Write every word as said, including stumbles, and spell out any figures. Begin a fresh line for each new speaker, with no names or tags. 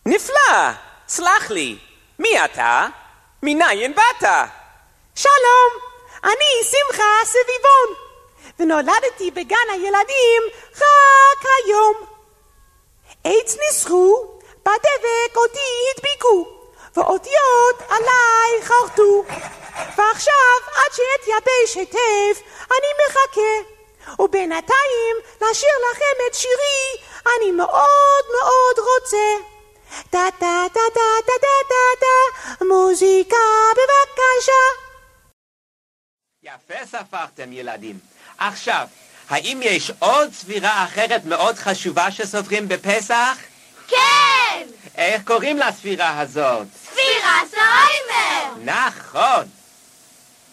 נפלא! סלח לי, מי אתה? מניין באת?
שלום, אני שמחה סביבון, ונולדתי בגן הילדים רק היום. עץ ניסחו, בדבק אותי הדביקו, ואותיות עליי חרטו, ועכשיו עד שאתייבש היטב אני מחכה, ובינתיים לשיר לכם את שירי אני מאוד מאוד רוצה. דה דה דה דה דה דה דה דה, מוזיקה בבקשה.
יפה ספרתם ילדים. עכשיו, האם יש עוד ספירה אחרת מאוד חשובה שסופרים בפסח?
כן!
איך קוראים לספירה הזאת?
ספירת העומר!
נכון!